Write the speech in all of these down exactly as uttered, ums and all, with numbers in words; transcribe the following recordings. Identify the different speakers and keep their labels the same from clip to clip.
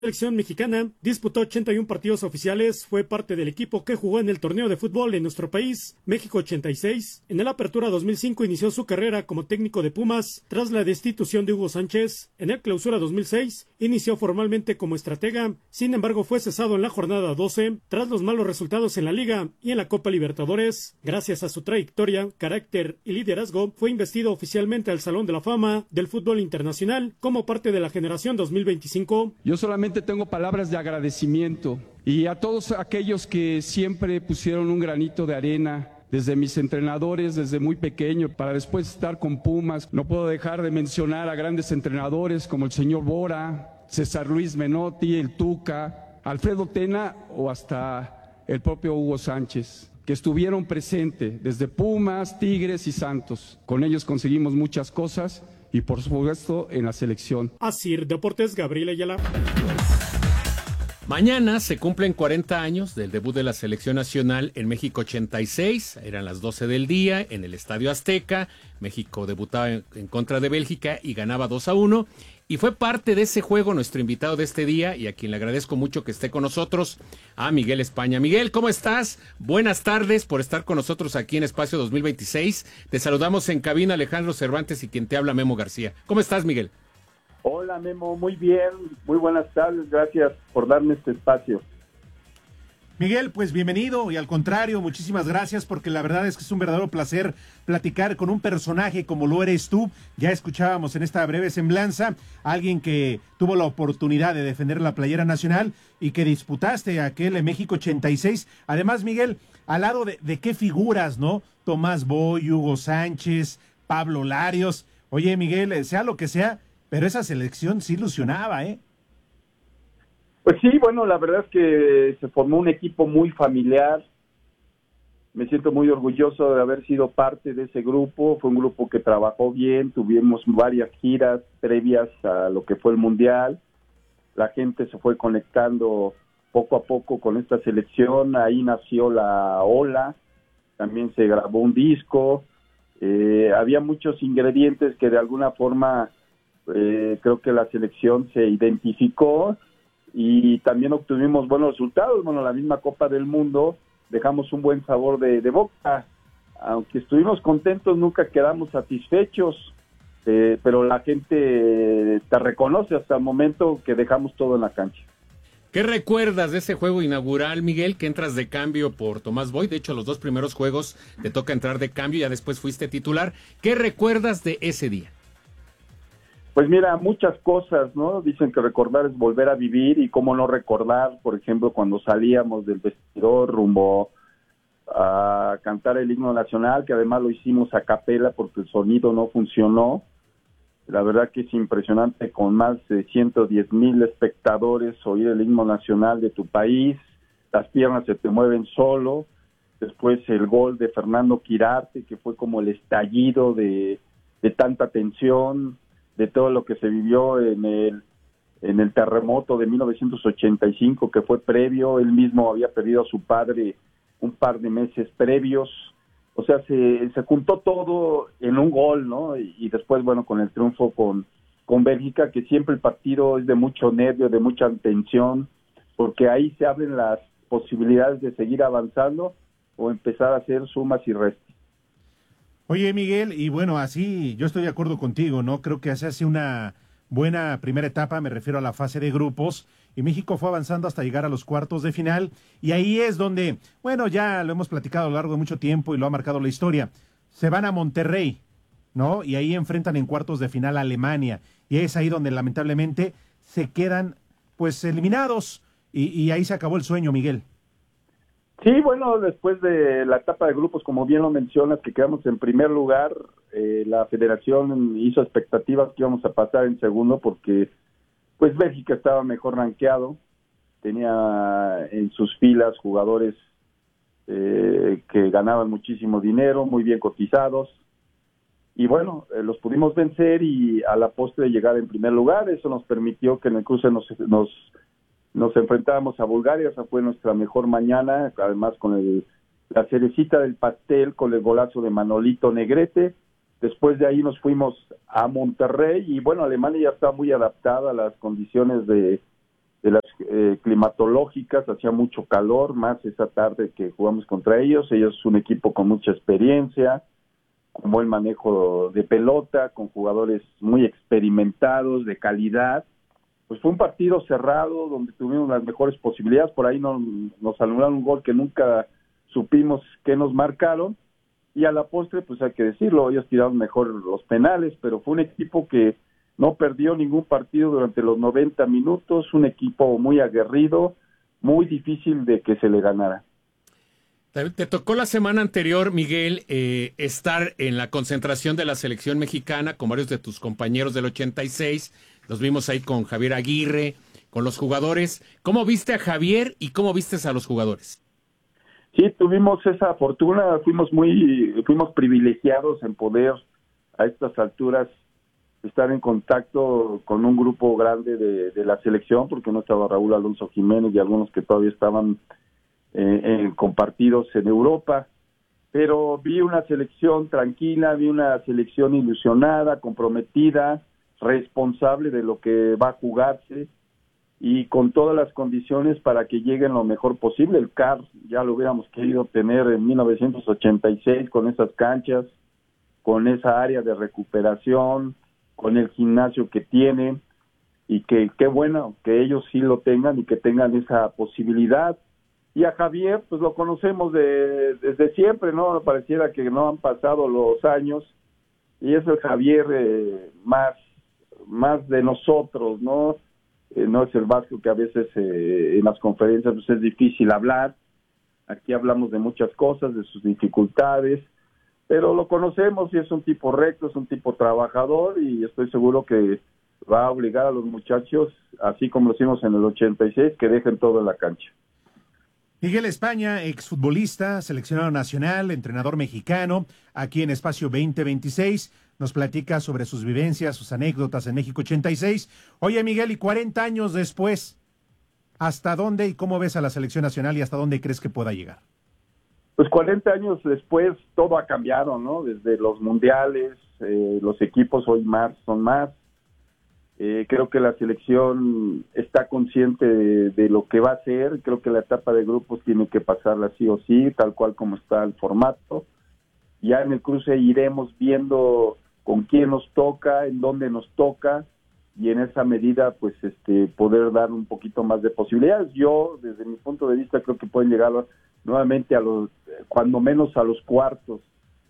Speaker 1: La selección mexicana disputó ochenta y uno partidos oficiales, fue parte del equipo que jugó en el torneo de fútbol en nuestro país, México ochenta y seis. En el Apertura dos mil cinco inició su carrera como técnico de Pumas tras la destitución de Hugo Sánchez. En el Clausura dos mil seis inició formalmente como estratega, sin embargo fue cesado en la jornada doce tras los malos resultados en la Liga y en la Copa Libertadores. Gracias a su trayectoria, carácter y liderazgo, fue investido oficialmente al Salón de la Fama del Fútbol Internacional como parte de la generación dos mil veinticinco.
Speaker 2: Yo solamente tengo palabras de agradecimiento y a todos aquellos que siempre pusieron un granito de arena, desde mis entrenadores, desde muy pequeño, para después estar con Pumas. No puedo dejar de mencionar a grandes entrenadores como el señor Bora, César Luis Menotti, el Tuca, Alfredo Tena o hasta el propio Hugo Sánchez, que estuvieron presentes desde Pumas, Tigres y Santos. Con ellos conseguimos muchas cosas y por supuesto en la selección.
Speaker 1: Asir Deportes, Gabriel Ayala.
Speaker 3: Mañana se cumplen cuarenta años del debut de la selección nacional en México ochenta y seis, eran las doce del día en el Estadio Azteca. México debutaba en, en contra de Bélgica y ganaba dos a uno, y fue parte de ese juego nuestro invitado de este día y a quien le agradezco mucho que esté con nosotros, a Miguel España. Miguel, ¿cómo estás? Buenas tardes por estar con nosotros aquí en Espacio dos mil veintiséis. Te saludamos en cabina Alejandro Cervantes y quien te habla Memo García. ¿Cómo estás, Miguel?
Speaker 4: Hola Memo, muy bien, muy buenas tardes, gracias por darme este espacio.
Speaker 5: Miguel, pues bienvenido y al contrario, muchísimas gracias porque la verdad es que es un verdadero placer platicar con un personaje como lo eres tú. Ya escuchábamos en esta breve semblanza a alguien que tuvo la oportunidad de defender la playera nacional y que disputaste aquel en México ochenta y seis. Además, Miguel, al lado de, de qué figuras, ¿no? Tomás Boy, Hugo Sánchez, Pablo Larios. Oye, Miguel, sea lo que sea, pero esa selección sí ilusionaba, ¿eh?
Speaker 4: Pues sí, bueno, la verdad es que se formó un equipo muy familiar. Me siento muy orgulloso de haber sido parte de ese grupo. Fue un grupo que trabajó bien, tuvimos varias giras previas a lo que fue el Mundial. La gente se fue conectando poco a poco con esta selección. Ahí nació la Ola, también se grabó un disco. Eh, había muchos ingredientes que de alguna forma eh, creo que la selección se identificó y también obtuvimos buenos resultados. Bueno, la misma Copa del Mundo, dejamos un buen sabor de, de boca. Aunque estuvimos contentos, nunca quedamos satisfechos, eh, pero la gente te reconoce hasta el momento que dejamos todo en la cancha.
Speaker 3: ¿Qué recuerdas de ese juego inaugural, Miguel, que entras de cambio por Tomás Boy? De hecho, los dos primeros juegos te toca entrar de cambio, ya después fuiste titular. ¿Qué recuerdas de ese día?
Speaker 4: Pues mira, muchas cosas, ¿no? Dicen que recordar es volver a vivir, y cómo no recordar, por ejemplo, cuando salíamos del vestidor rumbo a cantar el himno nacional, que además lo hicimos a capela porque el sonido no funcionó. La verdad que es impresionante, con más de ciento diez mil espectadores, oír el himno nacional de tu país, las piernas se te mueven solo. Después el gol de Fernando Quirarte, que fue como el estallido de, de tanta tensión, de todo lo que se vivió en el en el terremoto de mil novecientos ochenta y cinco, que fue previo. Él mismo había perdido a su padre un par de meses previos. O sea, se, se juntó todo en un gol, ¿no? Y, y después, bueno, con el triunfo con, con Bélgica, que siempre el partido es de mucho nervio, de mucha tensión, porque ahí se abren las posibilidades de seguir avanzando o empezar a hacer sumas y restas.
Speaker 5: Oye, Miguel, y bueno, así yo estoy de acuerdo contigo, ¿no? Creo que se hace una buena primera etapa, me refiero a la fase de grupos, y México fue avanzando hasta llegar a los cuartos de final, y ahí es donde, bueno, ya lo hemos platicado a lo largo de mucho tiempo y lo ha marcado la historia, se van a Monterrey, ¿no? Y ahí enfrentan en cuartos de final a Alemania, y es ahí donde lamentablemente se quedan, pues, eliminados, y, y ahí se acabó el sueño, Miguel.
Speaker 4: Sí, bueno, después de la etapa de grupos, como bien lo mencionas, que quedamos en primer lugar, eh, la federación hizo expectativas que íbamos a pasar en segundo porque pues Bélgica estaba mejor rankeado, tenía en sus filas jugadores eh, que ganaban muchísimo dinero, muy bien cotizados, y bueno, eh, los pudimos vencer y a la postre llegar en primer lugar. Eso nos permitió que en el cruce nos... nos Nos enfrentábamos a Bulgaria, esa fue nuestra mejor mañana, además con el, la cerecita del pastel, con el golazo de Manolito Negrete. Después de ahí nos fuimos a Monterrey, y bueno, Alemania ya está muy adaptada a las condiciones de, de la climatológicas, hacía mucho calor, más esa tarde que jugamos contra ellos. Ellos es un equipo con mucha experiencia, con buen manejo de pelota, con jugadores muy experimentados, de calidad. Pues fue un partido cerrado donde tuvimos las mejores posibilidades. Por ahí no, nos anularon un gol que nunca supimos que nos marcaron, y a la postre, pues hay que decirlo, ellos tiraron mejor los penales, pero fue un equipo que no perdió ningún partido durante los noventa minutos, un equipo muy aguerrido, muy difícil de que se le ganara.
Speaker 3: Te tocó la semana anterior, Miguel, eh, estar en la concentración de la selección mexicana con varios de tus compañeros del ochenta y seis. Los vimos ahí con Javier Aguirre, con los jugadores. ¿Cómo viste a Javier y cómo vistes a los jugadores?
Speaker 4: Sí, tuvimos esa fortuna, fuimos muy, fuimos privilegiados en poder a estas alturas estar en contacto con un grupo grande de, de la selección, porque no estaba Raúl Alonso Jiménez y algunos que todavía estaban eh, eh, compartidos en Europa, pero vi una selección tranquila, vi una selección ilusionada, comprometida, responsable de lo que va a jugarse y con todas las condiciones para que lleguen lo mejor posible. El C A R ya lo hubiéramos querido tener en mil novecientos ochenta y seis con esas canchas, con esa área de recuperación, con el gimnasio que tienen, y que qué bueno que ellos sí lo tengan y que tengan esa posibilidad. Y a Javier, pues lo conocemos de, desde siempre, ¿no? Pareciera que no han pasado los años, y es el Javier eh, más, más de nosotros, ¿no? Eh, no es el Vasco que a veces eh, en las conferencias pues es difícil hablar. Aquí hablamos de muchas cosas, de sus dificultades, pero lo conocemos y es un tipo recto, es un tipo trabajador, y estoy seguro que va a obligar a los muchachos, así como lo hicimos en el ochenta y seis, que dejen todo en la cancha.
Speaker 5: Miguel España, exfutbolista, seleccionado nacional, entrenador mexicano, aquí en Espacio veinte veintiséis, nos platica sobre sus vivencias, sus anécdotas en México ochenta y seis. Oye, Miguel, y cuarenta años después, ¿hasta dónde y cómo ves a la selección nacional y hasta dónde crees que pueda llegar?
Speaker 4: Pues cuarenta años después todo ha cambiado, ¿no? Desde los mundiales, eh, los equipos hoy más son más. Eh, creo que la selección está consciente de, de lo que va a hacer. Creo que la etapa de grupos tiene que pasarla sí o sí, tal cual como está el formato. Ya en el cruce iremos viendo con quién nos toca, en dónde nos toca, y en esa medida pues este poder dar un poquito más de posibilidades. Yo, desde mi punto de vista, creo que pueden llegar nuevamente a los, cuando menos a los cuartos.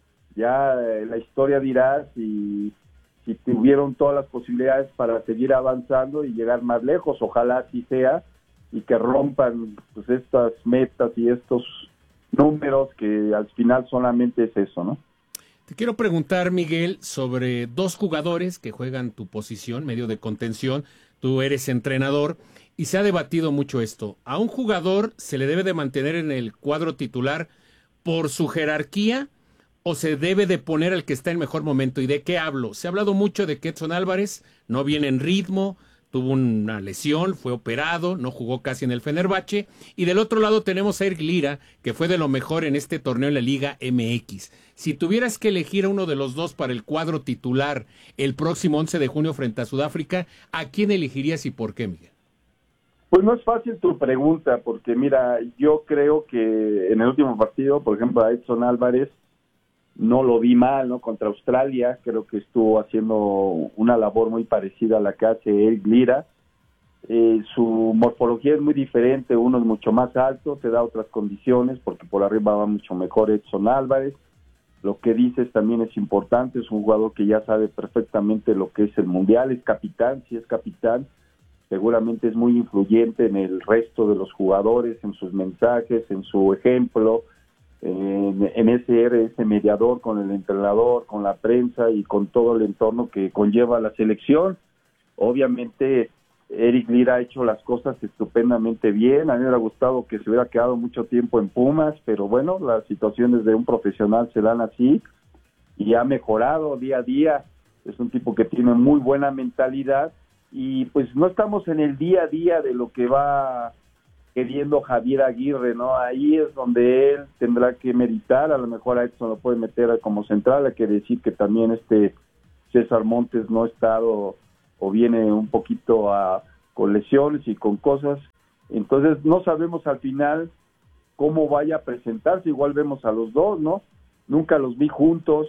Speaker 4: Ya eh, la historia dirá si, si tuvieron todas las posibilidades para seguir avanzando y llegar más lejos. Ojalá así sea, y que rompan pues estas metas y estos números, que al final solamente es eso, ¿no?
Speaker 3: Te quiero preguntar, Miguel, sobre dos jugadores que juegan tu posición, medio de contención. Tú eres entrenador y se ha debatido mucho esto. ¿A un jugador se le debe de mantener en el cuadro titular por su jerarquía o se debe de poner al que está en mejor momento? ¿Y de qué hablo? Se ha hablado mucho de que Edson Álvarez no viene en ritmo, tuvo una lesión, fue operado, no jugó casi en el Fenerbahce, y del otro lado tenemos a Eric Lira, que fue de lo mejor en este torneo en la Liga M X. Si tuvieras que elegir a uno de los dos para el cuadro titular el próximo once de junio frente a Sudáfrica, ¿a quién elegirías y por qué, Miguel?
Speaker 4: Pues no es fácil tu pregunta, porque mira, yo creo que en el último partido, por ejemplo, a Edson Álvarez no lo vi mal, ¿no? Contra Australia, creo que estuvo haciendo una labor muy parecida a la que hace Eric Lira. Eh, su morfología es muy diferente, uno es mucho más alto, te da otras condiciones, porque por arriba va mucho mejor Edson Álvarez. Lo que dices también es importante, es un jugador que ya sabe perfectamente lo que es el Mundial, es capitán, sí es capitán, seguramente es muy influyente en el resto de los jugadores, en sus mensajes, en su ejemplo, en, en ese, ese mediador con el entrenador, con la prensa y con todo el entorno que conlleva la selección. Obviamente Eric Lira ha hecho las cosas estupendamente bien. A mí me hubiera gustado que se hubiera quedado mucho tiempo en Pumas, pero bueno, las situaciones de un profesional se dan así y ha mejorado día a día. Es un tipo que tiene muy buena mentalidad y pues no estamos en el día a día de lo que va queriendo Javier Aguirre, ¿no? Ahí es donde él tendrá que meditar. A lo mejor a Edson lo puede meter como central. Hay que decir que también este César Montes no ha estado o viene un poquito a, con lesiones y con cosas. Entonces no sabemos al final cómo vaya a presentarse, igual vemos a los dos, ¿no? Nunca los vi juntos,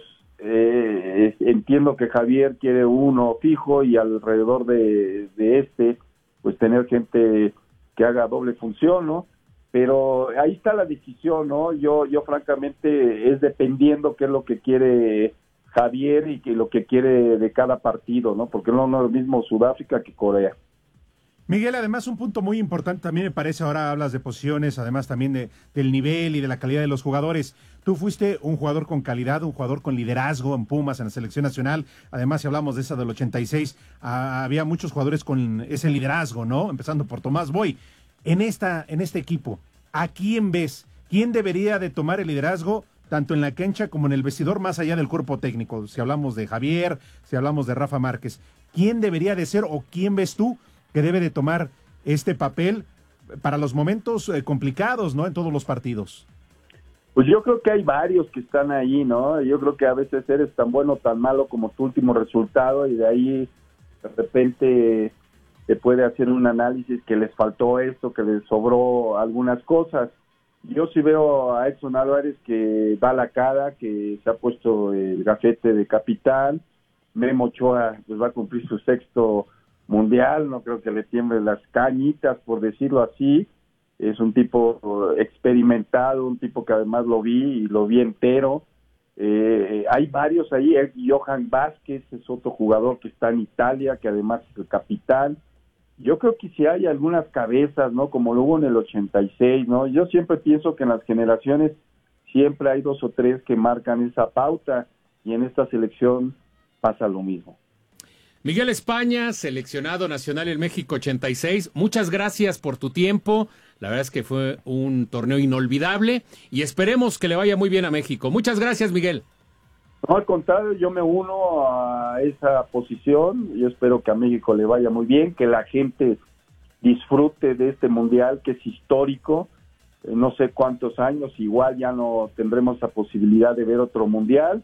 Speaker 4: eh, entiendo que Javier quiere uno fijo y alrededor de, de este, pues tener gente que haga doble función, ¿no? Pero ahí está la decisión, ¿no? Yo, yo francamente es dependiendo qué es lo que quiere Javier y que lo que quiere de cada partido, ¿no? Porque no, no es lo mismo Sudáfrica que Corea.
Speaker 5: Miguel, además un punto muy importante también me parece, ahora hablas de posiciones, además también de, del nivel y de la calidad de los jugadores. Tú fuiste un jugador con calidad, un jugador con liderazgo en Pumas, en la selección nacional. Además, si hablamos de esa del ochenta y seis, ah, había muchos jugadores con ese liderazgo, ¿no? Empezando por Tomás Boy. En, esta, en este equipo, ¿a quién ves? ¿Quién debería de tomar el liderazgo tanto en la cancha como en el vestidor, más allá del cuerpo técnico? Si hablamos de Javier, si hablamos de Rafa Márquez, ¿quién debería de ser o quién ves tú que debe de tomar este papel para los momentos eh, complicados, ¿no? En todos los partidos.
Speaker 4: Pues yo creo que hay varios que están ahí, ¿no? Yo creo que a veces eres tan bueno o tan malo como tu último resultado y de ahí de repente te puede hacer un análisis que les faltó esto, que les sobró algunas cosas. Yo sí veo a Edson Álvarez que da la cara, que se ha puesto el gafete de capitán. Memo Ochoa pues va a cumplir su sexto mundial, no creo que le tiemblen las cañitas, por decirlo así. Es un tipo experimentado, un tipo que además lo vi y lo vi entero. Eh, hay varios ahí, Johan Vázquez es otro jugador que está en Italia, que además es el capitán. Yo creo que si hay algunas cabezas, ¿no? Como lo hubo en el ochenta y seis, ¿no? Yo siempre pienso que en las generaciones siempre hay dos o tres que marcan esa pauta y en esta selección pasa lo mismo.
Speaker 3: Miguel España, seleccionado nacional en México ochenta y seis, muchas gracias por tu tiempo. La verdad es que fue un torneo inolvidable y esperemos que le vaya muy bien a México. Muchas gracias, Miguel.
Speaker 4: No, al contrario, yo me uno a esa posición. Yo espero que a México le vaya muy bien, que la gente disfrute de este mundial que es histórico. Eh, no sé cuántos años, igual ya no tendremos la posibilidad de ver otro mundial.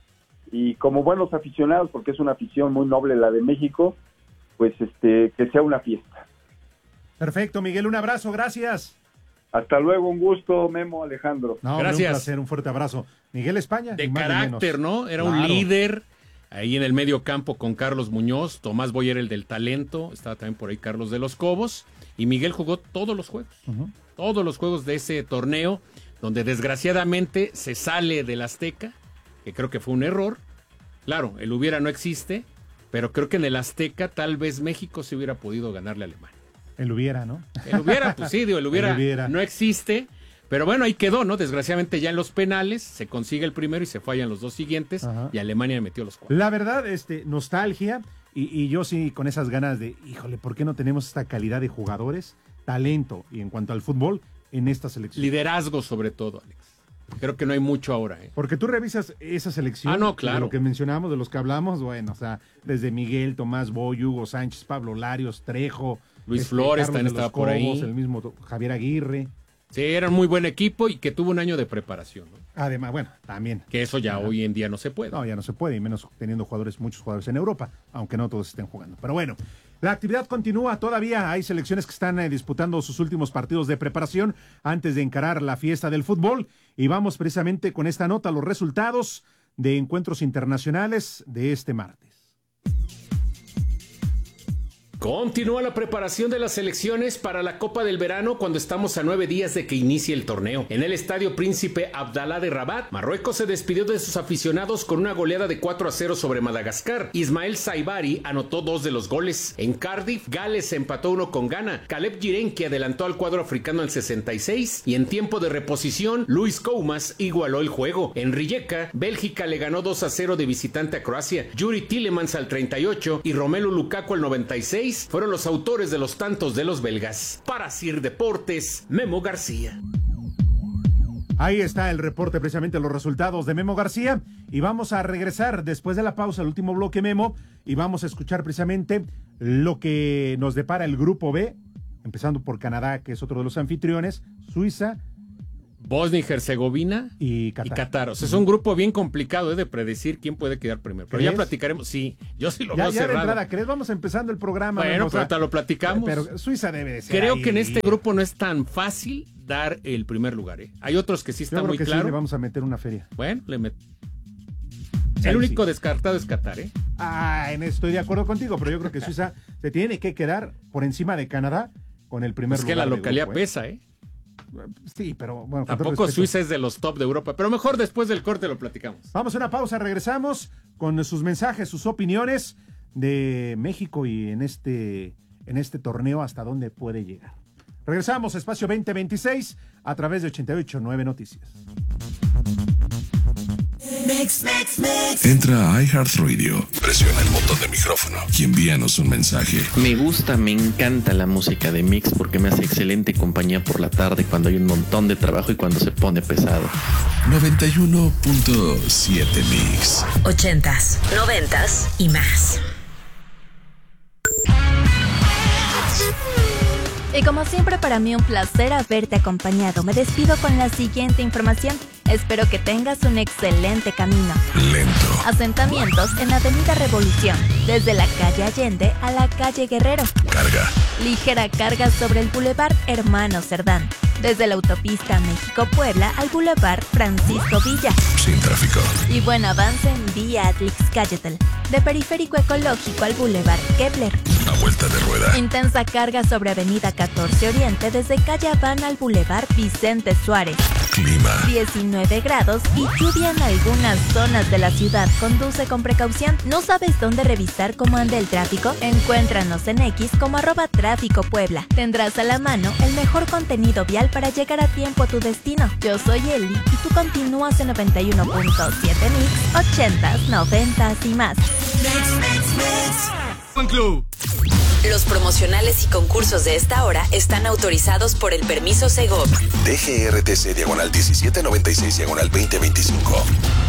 Speaker 4: Y como buenos aficionados, porque es una afición muy noble la de México, pues este que sea una fiesta.
Speaker 5: Perfecto, Miguel, un abrazo, gracias.
Speaker 4: Hasta luego, un gusto, Memo, Alejandro.
Speaker 5: No,
Speaker 3: gracias.
Speaker 5: Un placer, un fuerte abrazo. Miguel España.
Speaker 3: De carácter, ¿no? Era claro. Un líder ahí en el medio campo con Carlos Muñoz, Tomás Boy era el del talento, estaba también por ahí Carlos de los Cobos, y Miguel jugó todos los juegos, uh-huh. todos los juegos de ese torneo, donde desgraciadamente se sale del Azteca, que creo que fue un error. Claro, el hubiera no existe, pero creo que en el Azteca tal vez México se hubiera podido ganarle a Alemania.
Speaker 5: El hubiera, ¿no?
Speaker 3: El hubiera, pues sí, digo, el hubiera, el hubiera no existe, pero bueno, ahí quedó, ¿no? Desgraciadamente ya en los penales se consigue el primero y se fallan los dos siguientes. Ajá. Y Alemania metió los cuatro.
Speaker 5: La verdad, este, nostalgia, y, y yo sí con esas ganas de, híjole, ¿por qué no tenemos esta calidad de jugadores, talento, y en cuanto al fútbol, en esta selección?
Speaker 3: Liderazgo sobre todo, Alex. Creo que no hay mucho ahora. ¿eh?
Speaker 5: Porque tú revisas esa selección.
Speaker 3: Ah, no, claro.
Speaker 5: De lo que mencionamos, de los que hablamos, bueno, o sea, desde Miguel, Tomás Boy, Hugo Sánchez, Pablo Larios, Trejo.
Speaker 3: Luis
Speaker 5: este,
Speaker 3: Flores
Speaker 5: Carlos
Speaker 3: también estaba
Speaker 5: Cobos,
Speaker 3: por ahí.
Speaker 5: El mismo Javier Aguirre.
Speaker 3: Sí, era un muy buen equipo y que tuvo un año de preparación. ¿no?
Speaker 5: Además, bueno, también.
Speaker 3: Que eso ya
Speaker 5: Ajá.
Speaker 3: hoy en día no se puede.
Speaker 5: No, ya no se puede, y menos teniendo jugadores, muchos jugadores en Europa, aunque no todos estén jugando. Pero bueno, la actividad continúa todavía. Hay selecciones que están eh, disputando sus últimos partidos de preparación antes de encarar la fiesta del fútbol. Y vamos precisamente con esta nota, los resultados de encuentros internacionales de este martes.
Speaker 3: Continúa la preparación de las selecciones para la Copa del Verano cuando estamos a nueve días de que inicie el torneo. En el Estadio Príncipe Abdalá de Rabat, Marruecos se despidió de sus aficionados con una goleada de cuatro a cero sobre Madagascar. Ismael Saibari anotó dos de los goles. En Cardiff, Gales empató uno con Ghana. Caleb Giren, que adelantó al cuadro africano al sesenta y seis. Y en tiempo de reposición, Luis Koumas igualó el juego. En Rijeka, Bélgica le ganó dos a cero de visitante a Croacia. Yuri Tillemans al treinta y ocho y Romelu Lukaku al noventa y seis. Fueron los autores de los tantos de los belgas. Para Sir Deportes, Memo García.
Speaker 5: Ahí está el reporte, precisamente los resultados de Memo García. Y vamos a regresar después de la pausa, el último bloque, Memo, y vamos a escuchar precisamente lo que nos depara el grupo B, empezando por Canadá, que es otro de los anfitriones, Suiza,
Speaker 3: Bosnia y Herzegovina
Speaker 5: y Qatar.
Speaker 3: Y Qatar. O sea, es un grupo bien complicado, ¿eh? De predecir quién puede quedar primero. Pero
Speaker 5: ¿Crees?
Speaker 3: ya platicaremos. Sí, yo sí lo
Speaker 5: ya,
Speaker 3: veo
Speaker 5: ya
Speaker 3: cerrado.
Speaker 5: de entrada, ¿crees? Vamos empezando el programa.
Speaker 3: Bueno, pero ahorita lo platicamos.
Speaker 5: Pero Suiza debe de ser
Speaker 3: Creo
Speaker 5: ahí.
Speaker 3: que en este grupo no es tan fácil dar el primer lugar, ¿eh? Hay otros que sí está
Speaker 5: Yo creo
Speaker 3: muy
Speaker 5: que
Speaker 3: claro.
Speaker 5: Sí, le vamos a meter una feria.
Speaker 3: Bueno, le met...
Speaker 5: Sí,
Speaker 3: el único
Speaker 5: sí.
Speaker 3: descartado es Qatar, ¿eh?
Speaker 5: Ah, en eso estoy de acuerdo contigo, pero yo creo que Suiza se tiene que quedar por encima de Canadá con el primer
Speaker 3: Es
Speaker 5: lugar.
Speaker 3: que la
Speaker 5: del
Speaker 3: localidad
Speaker 5: grupo, ¿eh?
Speaker 3: pesa, ¿eh?
Speaker 5: Sí, pero bueno. con todo
Speaker 3: Tampoco
Speaker 5: respeto.
Speaker 3: Suiza es de los top de Europa, pero mejor después del corte lo platicamos.
Speaker 5: Vamos a una pausa, regresamos con sus mensajes, sus opiniones de México y en este, en este torneo hasta dónde puede llegar. Regresamos, Espacio veinte veintiséis, a través de ochenta y ocho punto nueve Noticias.
Speaker 6: Mix, mix, mix.
Speaker 7: Entra a iHeartRadio, presiona el botón de micrófono y envíanos un mensaje.
Speaker 8: Me gusta, me encanta la música de Mix porque me hace excelente compañía por la tarde cuando hay un montón de trabajo y cuando se pone pesado.
Speaker 7: noventa y uno punto siete Mix.
Speaker 6: Ochentas, noventas y más.
Speaker 9: Y como siempre, para mí un placer haberte acompañado. Me despido con la siguiente información. Espero que tengas un excelente camino.
Speaker 7: Lento.
Speaker 9: Asentamientos en Avenida Revolución, desde la calle Allende a la calle Guerrero.
Speaker 7: Carga.
Speaker 9: Ligera carga sobre el Boulevard Hermano Cerdán, desde la autopista México-Puebla al Boulevard Francisco Villa.
Speaker 7: Sin tráfico.
Speaker 9: Y buen avance en vía Atlix-Cayetel, de Periférico Ecológico al Boulevard Kepler.
Speaker 7: A vuelta de rueda.
Speaker 9: Intensa carga sobre Avenida catorce Oriente, desde calle Habana al Boulevard Vicente Suárez.
Speaker 7: Clima.
Speaker 9: diecinueve grados y lluvia en algunas zonas de la ciudad. Conduce con precaución. ¿No sabes dónde revisar cómo anda el tráfico? Encuéntranos en X como arroba tráfico Puebla. Tendrás a la mano el mejor contenido vial para llegar a tiempo a tu destino. Yo soy Eli y tú continúas en noventa y uno punto siete Mix, ochentas, noventas y más.
Speaker 6: Mix, mix, mix. Fan Club. Los promocionales y concursos de esta hora están autorizados por el permiso Segov.
Speaker 7: D G R T C diagonal diecisiete noventa y seis diagonal veinte veinticinco.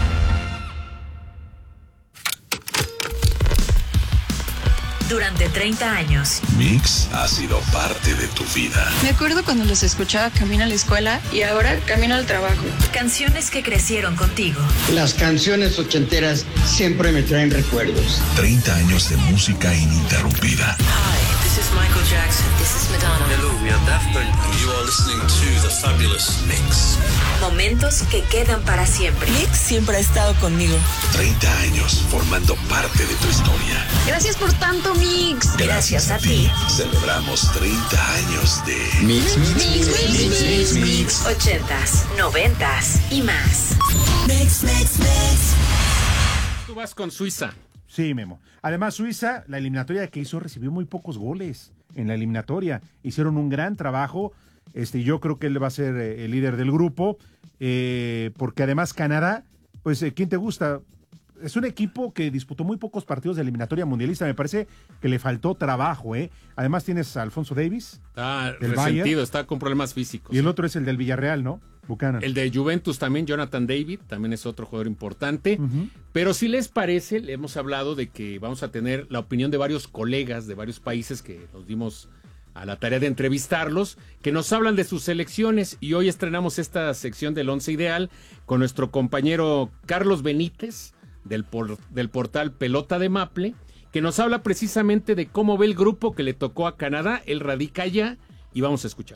Speaker 6: Durante treinta años.
Speaker 7: Mix ha sido parte de tu vida.
Speaker 10: Me acuerdo cuando los escuchaba camino a la escuela y ahora camino al trabajo.
Speaker 6: Canciones que crecieron contigo.
Speaker 11: Las canciones ochenteras siempre me traen recuerdos.
Speaker 7: treinta años de música ininterrumpida.
Speaker 6: Hi, this is Michael Jackson. This is Madonna.
Speaker 12: Hello, we are Daft Punk. You are listening to the fabulous Mix.
Speaker 6: Momentos que quedan para siempre. Mix siempre ha estado conmigo.
Speaker 7: treinta años formando parte de tu historia.
Speaker 10: Gracias por tanto, Mix.
Speaker 6: Gracias a ti.
Speaker 7: Celebramos treinta años de
Speaker 12: Mix, mix,
Speaker 6: Mix, mix, mix, mix, mix. Ochentas, noventas y más. Mix, mix, mix.
Speaker 3: Tú vas con Suiza.
Speaker 5: Sí, Memo. Además, Suiza, la eliminatoria que hizo, recibió muy pocos goles en la eliminatoria. Hicieron un gran trabajo. Este, yo creo que él va a ser eh, el líder del grupo. Eh, porque además Canadá, pues, eh, ¿quién te gusta? Es un equipo que disputó muy pocos partidos de eliminatoria mundialista. Me parece que le faltó trabajo, ¿eh? Además tienes a Alfonso Davis.
Speaker 3: Está
Speaker 5: del
Speaker 3: resentido,
Speaker 5: Bayern.
Speaker 3: está con problemas físicos.
Speaker 5: Y el otro es el del Villarreal, ¿no? Buchanan.
Speaker 3: El de Juventus también, Jonathan David, también es otro jugador importante.
Speaker 5: Uh-huh.
Speaker 3: Pero si les parece, le hemos hablado de que vamos a tener la opinión de varios colegas de varios países que nos dimos a la tarea de entrevistarlos, que nos hablan de sus selecciones, y hoy estrenamos esta sección del Once Ideal con nuestro compañero Carlos Benítez del, por, del portal Pelota de Maple, que nos habla precisamente de cómo ve el grupo que le tocó a Canadá. Él radica allá y vamos a escuchar.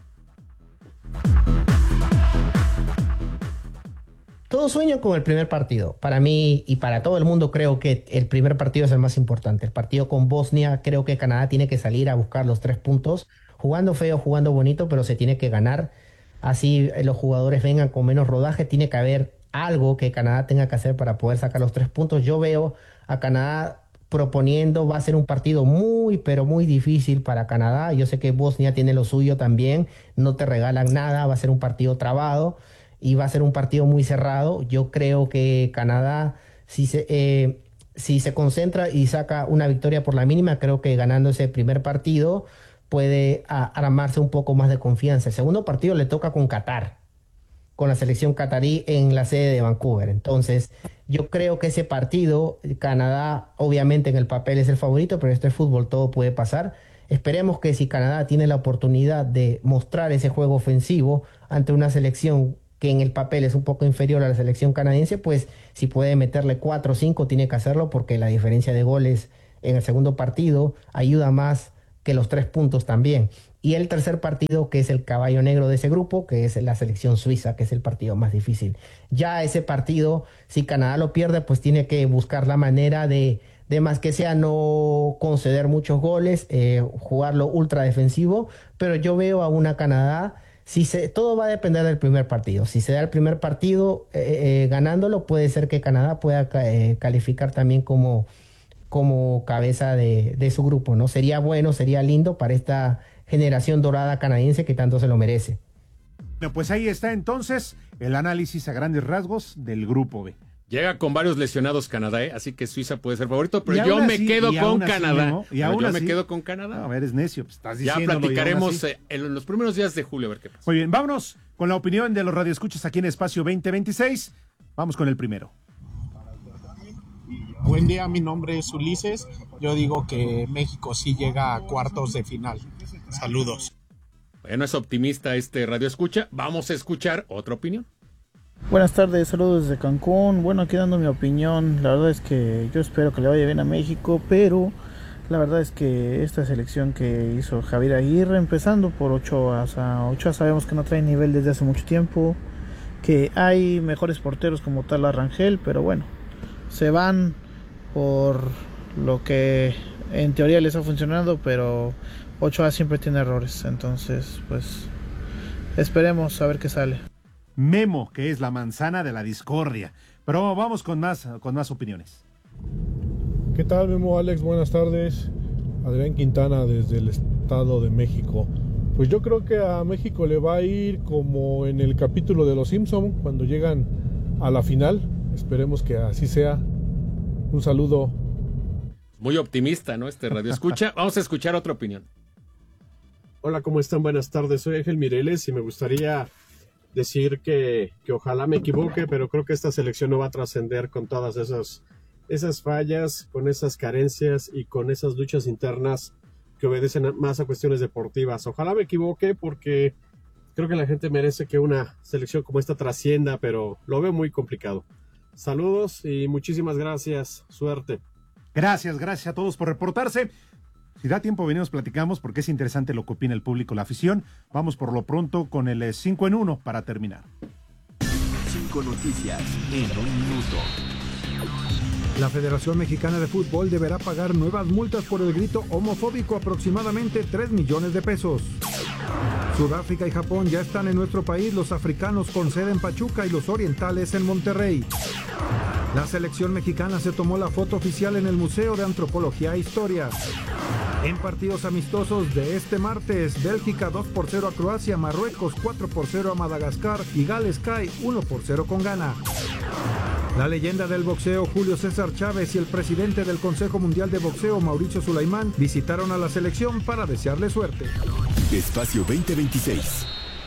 Speaker 13: Todos sueñan con el primer partido. Para mí y para todo el mundo creo que el primer partido es el más importante. El partido con Bosnia, creo que Canadá tiene que salir a buscar los tres puntos. Jugando feo, jugando bonito, pero se tiene que ganar. Así los jugadores vengan con menos rodaje. Tiene que haber algo que Canadá tenga que hacer para poder sacar los tres puntos. Yo veo a Canadá proponiendo, va a ser un partido muy, pero muy difícil para Canadá. Yo sé que Bosnia tiene lo suyo también. No te regalan nada, va a ser un partido trabado. Y va a ser un partido muy cerrado. Yo creo que Canadá, si se, eh, si se concentra y saca una victoria por la mínima, creo que ganando ese primer partido puede a, armarse un poco más de confianza. El segundo partido le toca con Qatar, con la selección catarí en la sede de Vancouver. Entonces, yo creo que ese partido, Canadá, obviamente en el papel es el favorito, pero esto es fútbol, todo puede pasar. Esperemos que si Canadá tiene la oportunidad de mostrar ese juego ofensivo ante una selección que en el papel es un poco inferior a la selección canadiense, pues si puede meterle cuatro o cinco tiene que hacerlo, porque la diferencia de goles en el segundo partido ayuda más que los tres puntos también. Y el tercer partido, que es el caballo negro de ese grupo, que es la selección suiza, que es el partido más difícil. Ya ese partido, si Canadá lo pierde, pues tiene que buscar la manera de, de más que sea no conceder muchos goles, eh, jugarlo ultra defensivo, pero yo veo a una Canadá. Si se, todo va a depender del primer partido. Si se da el primer partido eh, eh, ganándolo, puede ser que Canadá pueda eh, calificar también como, como cabeza de, de su grupo, ¿no? Sería bueno, sería lindo para esta generación dorada canadiense que tanto se lo merece.
Speaker 5: Bueno, pues ahí está entonces el análisis a grandes rasgos del grupo B.
Speaker 3: Llega con varios lesionados Canadá, ¿eh? Así que Suiza puede ser favorito, pero yo me
Speaker 5: así,
Speaker 3: quedo con
Speaker 5: así,
Speaker 3: Canadá.
Speaker 5: ¿no? Y
Speaker 3: pero
Speaker 5: aún
Speaker 3: yo
Speaker 5: así,
Speaker 3: me quedo con Canadá.
Speaker 5: No, eres necio, pues estás
Speaker 3: ya platicaremos eh, en los primeros días de julio a ver qué pasa.
Speaker 5: Muy bien, vámonos con la opinión de los radioescuchas aquí en Espacio veinte veintiséis. Vamos con el primero.
Speaker 14: Buen día, mi nombre es Ulises. Yo digo que México sí llega a cuartos de final. Saludos.
Speaker 3: Bueno, es optimista este radioescucha. Vamos a escuchar otra opinión.
Speaker 15: Buenas tardes, saludos desde Cancún. Bueno, aquí dando mi opinión, la verdad es que yo espero que le vaya bien a México, pero la verdad es que esta selección que hizo Javier Aguirre, empezando por Ochoa, o sea, Ochoa sabemos que no trae nivel desde hace mucho tiempo, que hay mejores porteros como tal a Rangel, pero bueno, se van por lo que en teoría les ha funcionado, pero Ochoa siempre tiene errores, entonces pues esperemos a ver qué sale.
Speaker 5: Memo, que es la manzana de la discordia. Pero vamos con más, con más opiniones.
Speaker 16: ¿Qué tal, Memo? Alex, buenas tardes. Adrián Quintana desde el Estado de México. Pues yo creo que a México le va a ir como en el capítulo de Los Simpson, cuando llegan a la final. Esperemos que así sea. Un saludo.
Speaker 3: Muy optimista, ¿no? Este radio escucha. Vamos a escuchar otra opinión.
Speaker 17: Hola, ¿cómo están? Buenas tardes. Soy Ángel Mireles y me gustaría decir que, que ojalá me equivoque, pero creo que esta selección no va a trascender con todas esas, esas fallas, con esas carencias y con esas luchas internas que obedecen más a cuestiones deportivas. Ojalá me equivoque porque creo que la gente merece que una selección como esta trascienda, pero lo veo muy complicado. Saludos y muchísimas gracias. Suerte.
Speaker 5: Gracias, gracias a todos por reportarse. Si da tiempo, venimos, platicamos, porque es interesante lo que opina el público, la afición. Vamos por lo pronto con el cinco en uno para terminar.
Speaker 18: Cinco noticias en un minuto.
Speaker 19: La Federación Mexicana de Fútbol deberá pagar nuevas multas por el grito homofóbico, aproximadamente tres millones de pesos. Sudáfrica y Japón ya están en nuestro país, los africanos con sede en Pachuca y los orientales en Monterrey. La selección mexicana se tomó la foto oficial en el Museo de Antropología e Historia. En partidos amistosos de este martes, Bélgica dos por cero a Croacia, Marruecos cuatro por cero a Madagascar y Gales cae uno por cero con Ghana. La leyenda del boxeo Julio César Chávez y el presidente del Consejo Mundial de Boxeo Mauricio Sulaimán visitaron a la selección para desearle suerte.
Speaker 18: Espacio veinte veintiséis.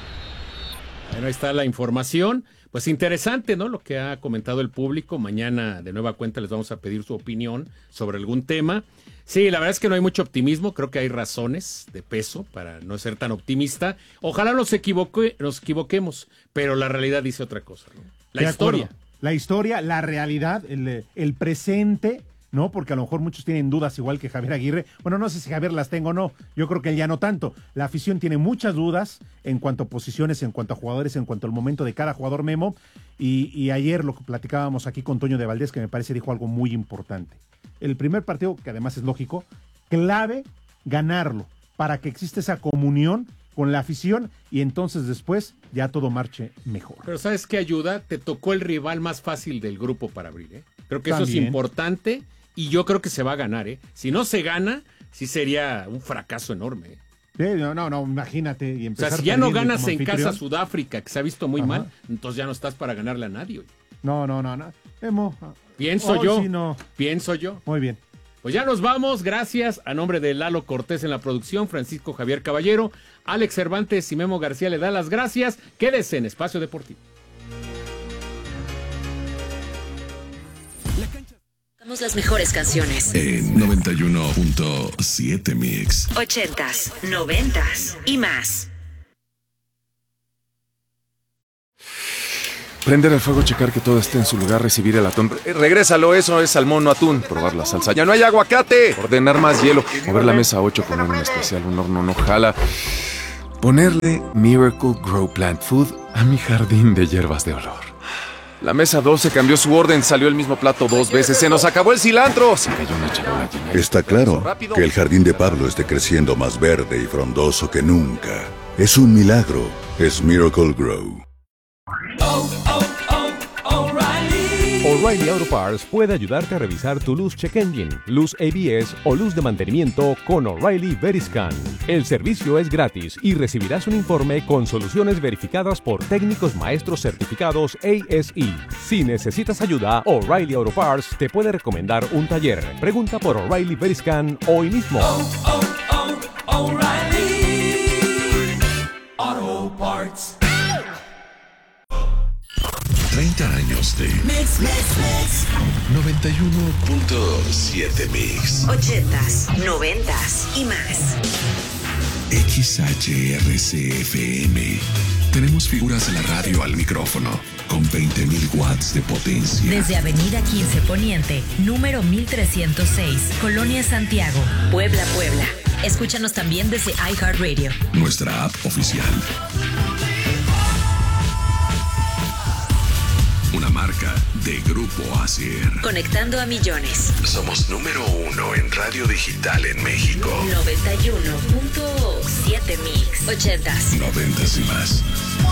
Speaker 3: Bueno, ahí está la información. Pues interesante, ¿no? Lo que ha comentado el público. Mañana de nueva cuenta les vamos a pedir su opinión sobre algún tema. Sí, la verdad es que no hay mucho optimismo. Creo que hay razones de peso para no ser tan optimista. Ojalá nos, equivoque, nos equivoquemos, pero la realidad dice otra cosa, ¿no? La
Speaker 5: De
Speaker 3: historia.
Speaker 5: acuerdo. La historia, la realidad, el, el presente, ¿no? Porque a lo mejor muchos tienen dudas, igual que Javier Aguirre. Bueno, no sé si Javier las tengo o no. Yo creo que él ya no tanto. La afición tiene muchas dudas en cuanto a posiciones, en cuanto a jugadores, en cuanto al momento de cada jugador, Memo. Y, y ayer lo que platicábamos aquí con Toño de Valdés, que me parece dijo algo muy importante. El primer partido, que además es lógico, clave ganarlo para que exista esa comunión con la afición y entonces después ya todo marche mejor.
Speaker 3: Pero ¿sabes qué ayuda? Te tocó el rival más fácil del grupo para abrir, ¿eh? Creo que
Speaker 5: También.
Speaker 3: Eso es importante y yo creo que se va a ganar, ¿eh? Si no se gana, sí sería un fracaso enorme, ¿eh?
Speaker 5: Sí, no, no, no, imagínate. Y
Speaker 3: o sea, si ya no ganas en casa Sudáfrica, que se ha visto muy Ajá. mal, entonces ya no estás para ganarle a nadie. Oye.
Speaker 5: No, no, no, no. Emo,
Speaker 3: Pienso
Speaker 5: oh,
Speaker 3: yo,
Speaker 5: sí, no.
Speaker 3: pienso yo.
Speaker 5: Muy bien.
Speaker 3: Pues ya nos vamos, gracias a nombre de Lalo Cortés en la producción, Francisco Javier Caballero, Alex Cervantes y Memo García le da las gracias. Quédese en Espacio Deportivo.
Speaker 6: Las mejores canciones.
Speaker 7: En noventa y uno punto siete Mix.
Speaker 6: Ochentas, noventas y más.
Speaker 20: Prender el fuego, checar que todo esté en su lugar, recibir el atún. Eh, regrésalo, eso es salmón, no atún. Probar la salsa. ¡Ya no hay aguacate! Ordenar más hielo. Mover la mesa a ocho, poner un especial, un horno no jala. Ponerle Miracle Grow Plant Food a mi jardín de hierbas de olor. La mesa doce cambió su orden, salió el mismo plato dos veces. ¡Se nos acabó el cilantro! Se cayó una charola llena.
Speaker 21: Está claro que el jardín de Pablo esté creciendo más verde y frondoso que nunca. Es un milagro. Es Miracle Grow.
Speaker 22: Oh, oh, oh, O'Reilly. O'Reilly Auto Parts puede ayudarte a revisar tu luz check engine, luz A B S o luz de mantenimiento con O'Reilly Veriscan. El servicio es gratis y recibirás un informe con soluciones verificadas por técnicos maestros certificados A S E. Si necesitas ayuda, O'Reilly Auto Parts te puede recomendar un taller. Pregunta por O'Reilly Veriscan hoy mismo. Oh, oh, oh, O'Reilly
Speaker 7: Auto Parts. treinta años de
Speaker 6: Mix, Mix, Mix.
Speaker 7: noventa y uno punto siete Mix.
Speaker 6: Ochentas, noventas y más.
Speaker 7: X H R C F M. Tenemos figuras de la radio al micrófono con veinte mil watts de potencia.
Speaker 6: Desde Avenida quince Poniente, número mil trescientos seis, Colonia Santiago, Puebla, Puebla. Escúchanos también desde iHeartRadio.
Speaker 7: Nuestra app oficial. Una marca de Grupo Asier.
Speaker 6: Conectando a millones.
Speaker 7: Somos número uno en radio digital en México.
Speaker 6: noventa y uno punto siete Mix. Ochentas.
Speaker 7: Noventas y más.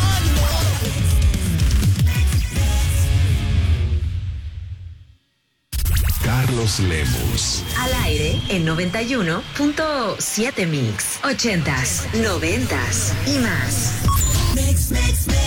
Speaker 7: Carlos Lemus.
Speaker 6: Al aire en noventa y uno punto siete Mix. Ochentas, noventas y más. Mix, mix, mix.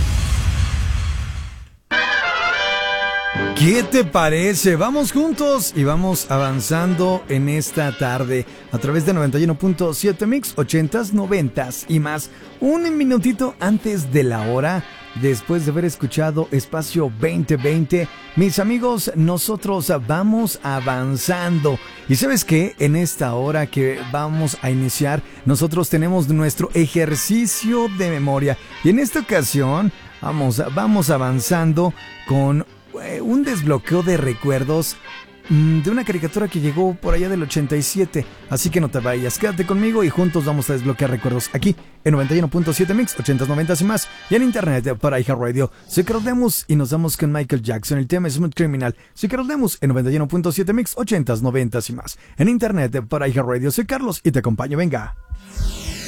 Speaker 23: ¿Qué te parece? Vamos juntos y vamos avanzando en esta tarde a través de noventa y uno punto siete Mix, ochentas, noventas y más. Un minutito antes de la hora, después de haber escuchado Espacio veinte veinte, mis amigos, nosotros vamos avanzando. Y ¿sabes qué? En esta hora que vamos a iniciar, nosotros tenemos nuestro ejercicio de memoria. Y en esta ocasión vamos, vamos avanzando con un desbloqueo de recuerdos mmm, de una caricatura que llegó por allá del ochenta y siete. Así que no te vayas, quédate conmigo y juntos vamos a desbloquear recuerdos aquí en noventa y uno punto siete Mix, ochentas, noventas y más, y en internet para iHeartRadio. Soy Carlos Lemus y nos vamos con Michael Jackson. El tema es Smooth Criminal. Soy Carlos Lemus en noventa y uno punto siete Mix, ochentas, noventas y más, en internet para iHeartRadio. Soy Carlos y te acompaño, venga.